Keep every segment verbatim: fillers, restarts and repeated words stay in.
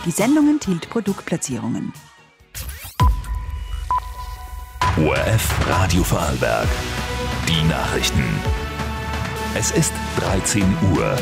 Die Sendung enthielt Produktplatzierungen. O R F Radio Vorarlberg. Die Nachrichten. Es ist dreizehn Uhr.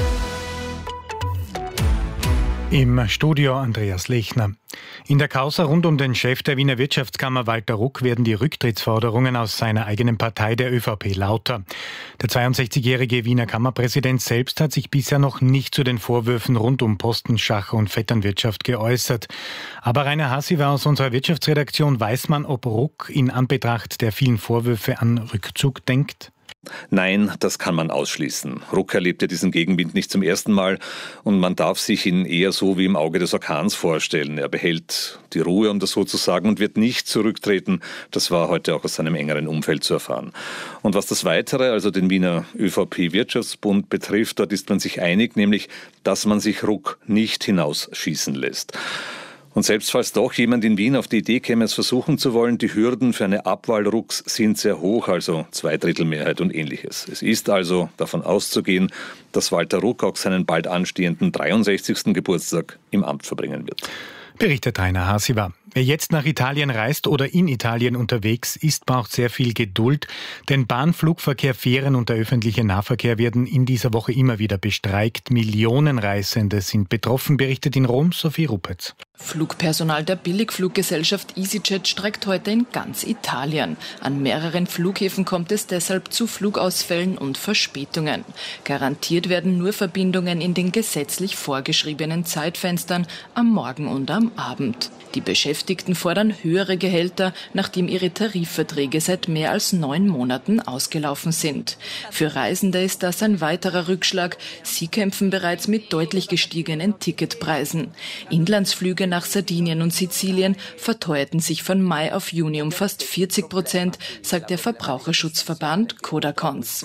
Im Studio Andreas Lechner. In der Causa rund um den Chef der Wiener Wirtschaftskammer Walter Ruck werden die Rücktrittsforderungen aus seiner eigenen Partei, der ÖVP, lauter. Der zweiundsechzigjährige Wiener Kammerpräsident selbst hat sich bisher noch nicht zu den Vorwürfen rund um Postenschach und Vetternwirtschaft geäußert. Aber Rainer Hassiwer aus unserer Wirtschaftsredaktion, weiß man, ob Ruck in Anbetracht der vielen Vorwürfe an Rückzug denkt? Nein, das kann man ausschließen. Ruck erlebte diesen Gegenwind nicht zum ersten Mal und man darf sich ihn eher so wie im Auge des Orkans vorstellen. Er behält die Ruhe, um das so zu sagen, und wird nicht zurücktreten. Das war heute auch aus seinem engeren Umfeld zu erfahren. Und was das Weitere, also den Wiener ÖVP-Wirtschaftsbund betrifft, dort ist man sich einig, nämlich, dass man sich Ruck nicht hinausschießen lässt. Und selbst falls doch jemand in Wien auf die Idee käme, es versuchen zu wollen, die Hürden für eine Abwahl Rucks sind sehr hoch, also Zweidrittelmehrheit und ähnliches. Es ist also davon auszugehen, dass Walter Ruck auch seinen bald anstehenden dreiundsechzigsten Geburtstag im Amt verbringen wird. Berichtet Rainer Hassiwer. Wer jetzt nach Italien reist oder in Italien unterwegs ist, braucht sehr viel Geduld, denn Bahn, Flugverkehr, Fähren und der öffentliche Nahverkehr werden in dieser Woche immer wieder bestreikt. Millionen Reisende sind betroffen, berichtet in Rom Sophie Ruppetz. Flugpersonal der Billigfluggesellschaft EasyJet streikt heute in ganz Italien. An mehreren Flughäfen kommt es deshalb zu Flugausfällen und Verspätungen. Garantiert werden nur Verbindungen in den gesetzlich vorgeschriebenen Zeitfenstern am Morgen und am Abend. Die Beschäftigten fordern höhere Gehälter, nachdem ihre Tarifverträge seit mehr als neun Monaten ausgelaufen sind. Für Reisende ist das ein weiterer Rückschlag. Sie kämpfen bereits mit deutlich gestiegenen Ticketpreisen. Inlandsflüge nach Sardinien und Sizilien verteuerten sich von Mai auf Juni um fast vierzig Prozent, sagt der Verbraucherschutzverband Codacons.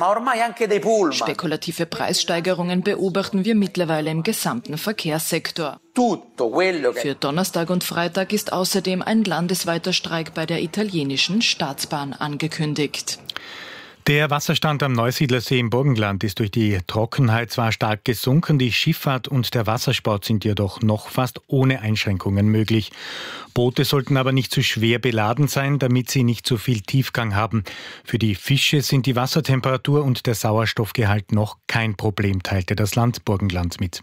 Spekulative Preissteigerungen beobachten wir mittlerweile im gesamten Verkehrssektor. Für Donnerstag und Freitag ist außerdem ein landesweiter Streik bei der italienischen Staatsbahn angekündigt. Der Wasserstand am Neusiedlersee im Burgenland ist durch die Trockenheit zwar stark gesunken, die Schifffahrt und der Wassersport sind jedoch noch fast ohne Einschränkungen möglich. Boote sollten aber nicht zu schwer beladen sein, damit sie nicht zu viel Tiefgang haben. Für die Fische sind die Wassertemperatur und der Sauerstoffgehalt noch kein Problem, teilte das Land Burgenland mit.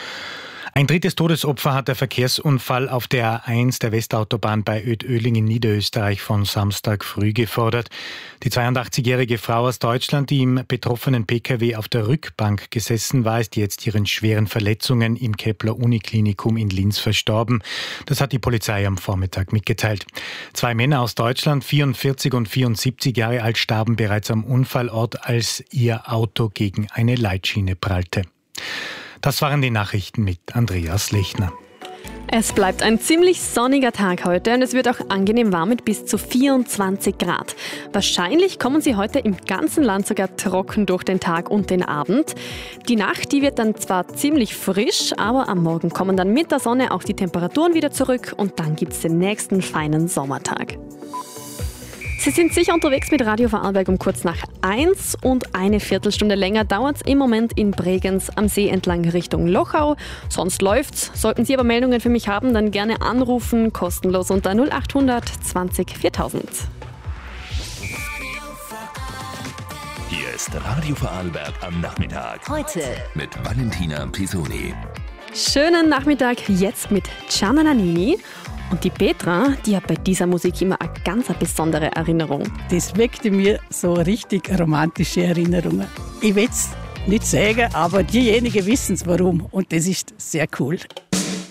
Ein drittes Todesopfer hat der Verkehrsunfall auf der A eins der Westautobahn bei Oetöling in Niederösterreich von Samstag früh gefordert. Die zweiundachtzigjährige Frau aus Deutschland, die im betroffenen Pkw auf der Rückbank gesessen war, ist jetzt ihren schweren Verletzungen im Kepler-Uniklinikum in Linz verstorben. Das hat die Polizei am Vormittag mitgeteilt. Zwei Männer aus Deutschland, vierundvierzig und vierundsiebzig Jahre alt, starben bereits am Unfallort, als ihr Auto gegen eine Leitschiene prallte. Das waren die Nachrichten mit Andreas Lechner. Es bleibt ein ziemlich sonniger Tag heute und es wird auch angenehm warm mit bis zu vierundzwanzig Grad. Wahrscheinlich kommen Sie heute im ganzen Land sogar trocken durch den Tag und den Abend. Die Nacht, die wird dann zwar ziemlich frisch, aber am Morgen kommen dann mit der Sonne auch die Temperaturen wieder zurück und dann gibt es den nächsten feinen Sommertag. Sie sind sicher unterwegs mit Radio Vorarlberg um kurz nach eins und eine Viertelstunde länger dauert es im Moment in Bregenz am See entlang Richtung Lochau. Sonst läuft's. Sollten Sie aber Meldungen für mich haben, dann gerne anrufen, kostenlos unter null acht hundert zwanzig viertausend. Hier ist Radio Vorarlberg am Nachmittag. Heute mit Valentina Pisoni. Schönen Nachmittag jetzt mit Gianna Nannini. Und die Petra, die hat bei dieser Musik immer eine ganz besondere Erinnerung. Das weckte mir so richtig romantische Erinnerungen. Ich will es nicht sagen, aber diejenigen wissen es warum und das ist sehr cool.